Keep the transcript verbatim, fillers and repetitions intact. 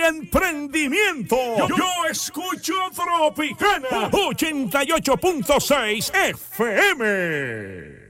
emprendimiento. Yo, yo escucho Tropicana ochenta y ocho punto seis F M.